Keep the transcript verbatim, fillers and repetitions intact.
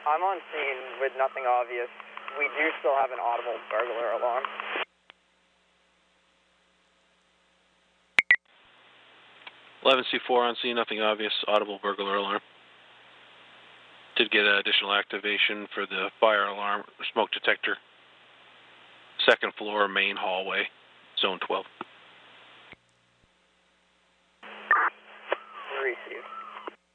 I'm on scene with nothing obvious. We do still have an audible burglar alarm. eleven C four on scene, nothing obvious, audible burglar alarm. Did get additional activation for the fire alarm, smoke detector. Second floor, main hallway, zone twelve. Received.